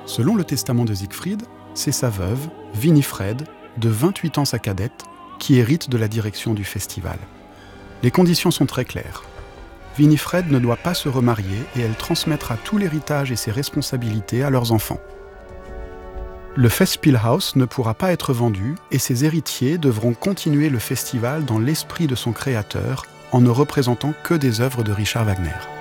Selon le testament de Siegfried, c'est sa veuve, Winifred, de 28 ans sa cadette, qui hérite de la direction du festival. Les conditions sont très claires. Winifred ne doit pas se remarier et elle transmettra tout l'héritage et ses responsabilités à leurs enfants. Le Festspielhaus ne pourra pas être vendu et ses héritiers devront continuer le festival dans l'esprit de son créateur en ne représentant que des œuvres de Richard Wagner.